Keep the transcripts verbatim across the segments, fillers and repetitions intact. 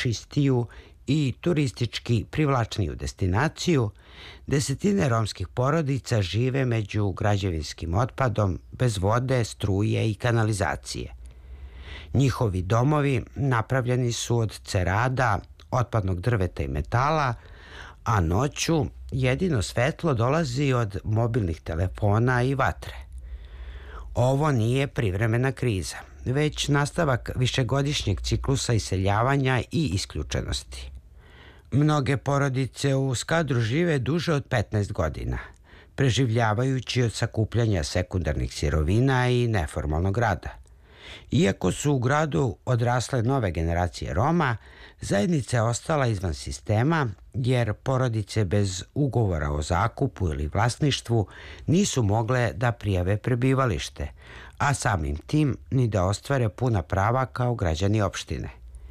čistiju i turistički privlačniju destinaciju, desetine romskih porodica žive među građevinskim otpadom, bez vode, struje i kanalizacije. Njihovi domovi napravljeni su od cerada, otpadnog drveta i metala, a noću jedino svetlo dolazi od mobilnih telefona i vatre. Ovo nije privremena kriza, već nastavak višegodišnjeg ciklusa iseljavanja i isključenosti. Mnoge porodice u Skadru žive duže od petnaest godina, preživljavajući od sakupljanja sekundarnih sirovina i neformalnog rada. Iako su u gradu odrasle nove generacije Roma, zajednica je ostala izvan sistema, jer porodice bez ugovora o zakupu ili vlasništvu nisu mogle da prijave prebivalište, a samim tim ni da ostvare puna prava kao građani opštine.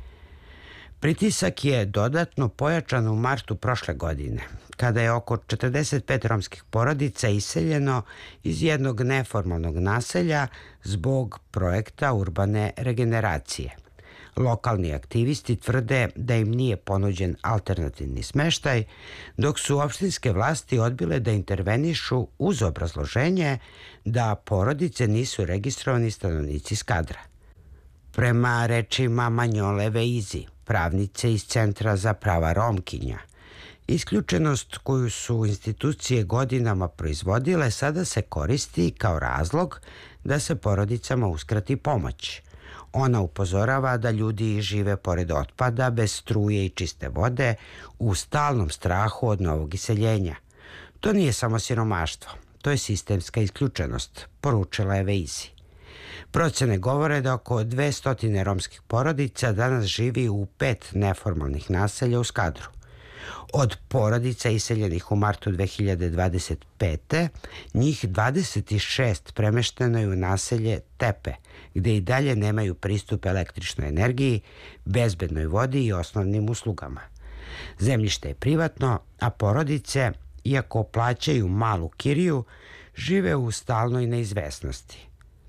Pritisak je dodatno pojačan u martu prošle godine, kada je oko četrdeset pet romskih porodica iseljeno iz jednog neformalnog naselja zbog projekta urbane regeneracije. Lokalni aktivisti tvrde da im nije ponuđen alternativni smeštaj, dok su opštinske vlasti odbile da intervenišu uz obrazloženje da porodice nisu registrovani stanovnici Skadra. Prema rečima Manjole Veizi, pravnice iz Centra za prava Romkinja, isključenost koju su institucije godinama proizvodile sada se koristi kao razlog da se porodicama uskrati pomoć. Ona upozorava da ljudi žive pored otpada, bez struje i čiste vode, u stalnom strahu od novog iseljenja. To nije samo siromaštvo, to je sistemska isključenost, poručila je Veizi. Procene govore da oko dvesta romskih porodica danas živi u pet neformalnih naselja u Skadru. Od porodica iseljenih u martu dve hiljade dvadeset pete. njih dvadeset šest premešteno je u naselje Tepe, gde i dalje nemaju pristup električnoj energiji, bezbednoj vodi i osnovnim uslugama. Zemljište je privatno, a porodice, iako plaćaju malu kiriju, žive u stalnoj neizvesnosti.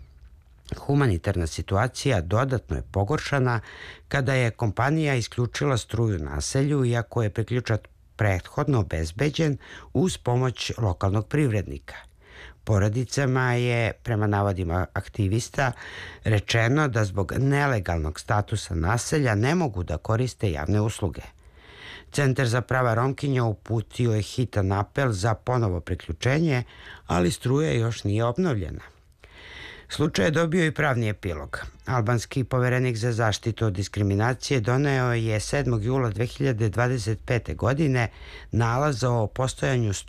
Humanitarna situacija dodatno je pogoršana kada je kompanija isključila struju naselju, iako je priključak prethodno obezbeđen uz pomoć lokalnog privrednika. Porodicama je, prema navodima aktivista, rečeno da zbog nelegalnog statusa naselja ne mogu da koriste javne usluge. Centar za prava Romkinja uputio je hitan apel za ponovo priključenje, ali struja još nije obnovljena. Slučaj je dobio i pravni epilog. Albanski poverenik za zaštitu od diskriminacije doneo je sedmog jula dve hiljade dvadeset pete. godine nalaz o postojanju